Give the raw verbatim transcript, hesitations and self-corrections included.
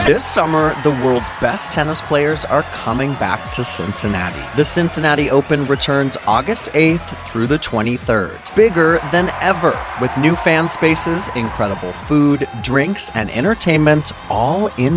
This summer, the world's best tennis players are coming back to Cincinnati. The Cincinnati Open returns August eighth through the twenty-third. Bigger than ever, with new fan spaces, incredible food, drinks, and entertainment all in